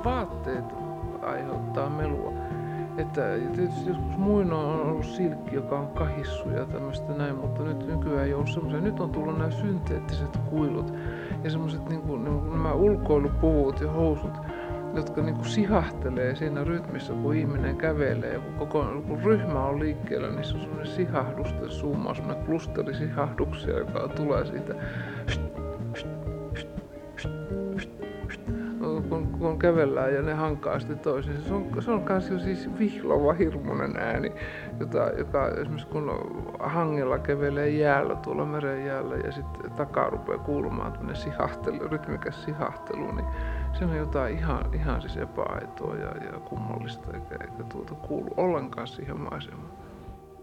vaatteet aiheuttaa melua. Että tietysti joskus muinoin on ollut silkki, joka on kahissu ja tämmöistä näin, mutta nyt nykyään ei ole semmoisia. Nyt on tullut nämä synteettiset kuilut ja semmoiset niinku nämä ulkoilupuvut ja housut, jotka niinku sihahtelee siinä rytmissä, kun ihminen kävelee ja kun ryhmä on liikkeellä, niin se on semmoinen sihahdusten summa, semmoinen klusterisihahduksia, joka tulee siitä kun kävellään ja ne hankaa sitten toisiinsa. Se on kans siis vihlova hirmuinen ääni, joka esimerkiksi kun hangella kävelee jäällä tuolla meren jäällä ja sitten takaa rupeaa kuulumaan tämmöinen rytmikäs sihahtelu, niin se on jotain ihan siis epäaitoa ja kummallista eikä kuulu ollenkaan siihen maisemaan.